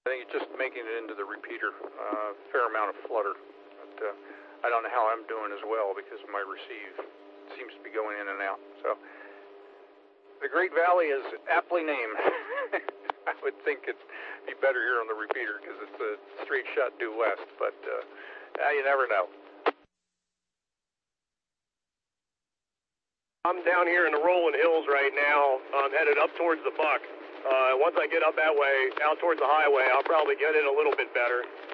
I think it's just making it into the repeater, fair amount of flutter. But I don't know how I'm doing as well because my receive seems to be going in and out. So the Great Valley is aptly named. I would think it'd be better here on the repeater because it's a straight shot due west, but you never know. I'm down here in the rolling hills right now. I'm headed up towards the Buck. Once I get up that way, out towards the highway, I'll probably get in a little bit better.